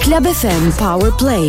Club FM Power Play.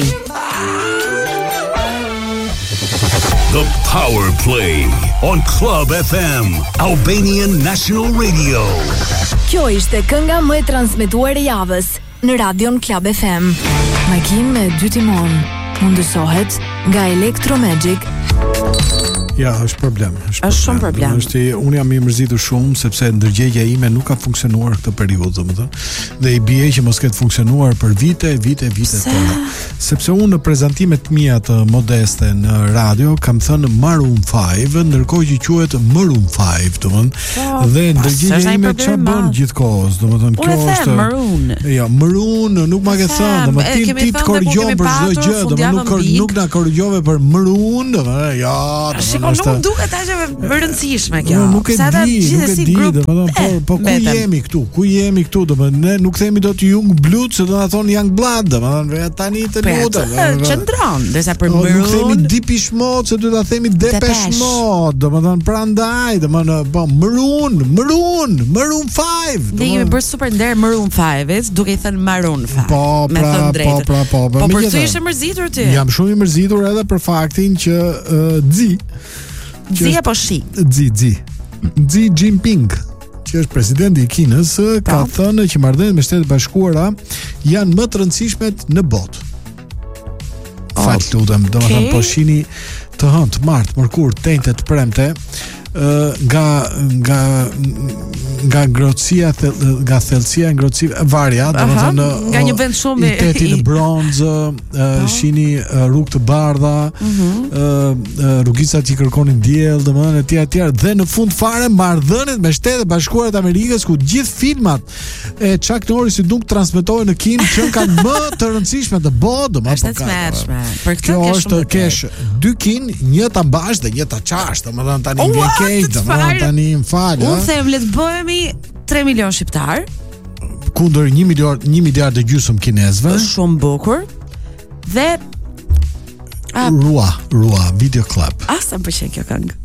The Power Play on Club FM, Albanian National Radio. Kjo ishte kënga më e transmetuar e javës në Radion Club FM. Makinë me 2 timon mundësohet nga Electromagic. Ja, është problem. Është shumë problem. Unë jam i mërzitur shumë sepse ndërgjegja ime nuk ka funksionuar këtë periudhë, domethënë. Dhe i bie që mos ketë funksionuar për vite tëra. Sepse unë në prezantimet mia të modeste në radio kam thënë Maroon 5, ndërkohë që quhet Maroon 5, domethënë. Dhe ndërgjegja ime çfarë bën gjithkohës, domethënë kjo është Maroon. Ja, Maroon nuk ma ke thënë, domethënë ti të korrigjove për çdo gjë, domethënë nuk na korrigjove për Maroon, domethënë ja. Nuk duket aq e rëndësishme kjo. Nuk e di, domethënë po ku jemi këtu, domethënë ne nuk themi dot Young Blood, se do ta thonë Young Blood, domethënë tani të lutem. Qëndron, derisa për Maroon. Nuk themi Depeche Mode, se do ta themi Depeche Mode, domethënë prandaj, domethënë po Maroon 5. Ne jemi bërë super nder Maroon 5-it, duke i thënë Maroon 5. Po, po për ty ishe mërzitur ti? Jam shumë i mërzitur edhe për faktin që Xi apo Shi? Xi Jinping, që është presidenti i Kinës, ka thënë që marrëdhëniet me Shtetet e Bashkuara janë më të rëndësishmet në botë. Fal lutem, domethënë po shihni të hënë, martë, mërkur, tenjtë, të premte, nga ngrohtësia, nga thellësia e ngrohtësive varja, domethënë nga një vend shumë i teti në bronzë, shihni rrugë të bardha, rrugicat që kërkonin diell, domethënë etj, dhe në fund fare marrëdhëniet me Shtetet e Bashkuara të Amerikës, ku gjithë filmat e Chuck Norrisit nuk transmetohen në kinë, që kanë më të rëndësishme të botë, domethënë. Kjo është kesh 2 kinë, një ta mbash dhe një ta qash, domethënë tani vjen tani më fal. Unë them le të bëhemi 3 milion shqiptar kundër 1 miliard e gjysmë kinezëve. Shumë bukur. Dhe Rua Video Club. Sa më pëlqen kjo këngë.